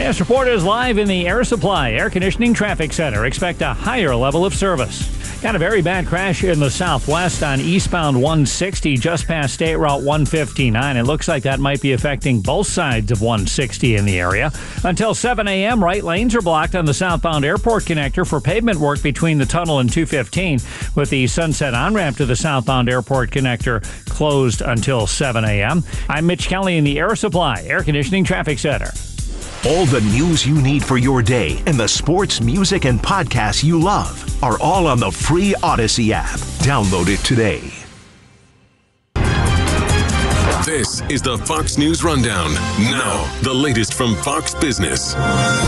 This report is live in the Air Supply Air Conditioning Traffic Center. Expect a higher level of service. Got a very bad crash in the southwest on eastbound 160 just past State Route 159. It looks like that might be affecting both sides of 160 in the area. Until 7 a.m., right lanes are blocked on the southbound airport connector for pavement work between the tunnel and 215, with the Sunset on-ramp to the southbound airport connector closed until 7 a.m. I'm Mitch Kelly in the Air Supply Air Conditioning Traffic Center. All the news you need for your day and the sports, music, and podcasts you love are all on the free Odyssey app. Download it today. This is the Fox News Rundown. Now, the latest from Fox Business.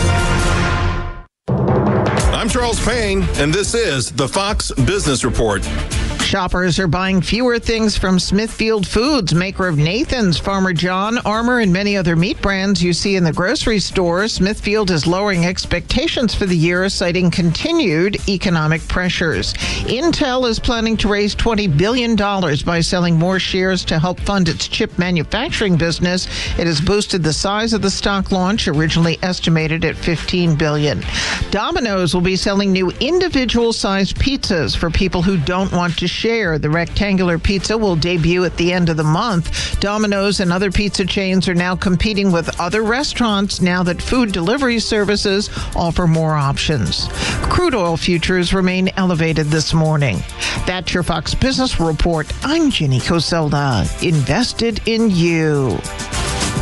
I'm Charles Payne, and this is the Fox Business Report. Shoppers are buying fewer things from Smithfield Foods, maker of Nathan's, Farmer John, Armour, and many other meat brands you see in the grocery store. Smithfield is lowering expectations for the year, citing continued economic pressures. Intel is planning to raise $20 billion by selling more shares to help fund its chip manufacturing business. It has boosted the size of the stock launch, originally estimated at $15 billion. Domino's will be selling new individual-sized pizzas for people who don't want to share. The rectangular pizza will debut at the end of the month. Domino's and other pizza chains are now competing with other restaurants now that food delivery services offer more options. Crude oil futures remain elevated this morning. That's your Fox Business Report. I'm Jenny Coselda. Invested in you.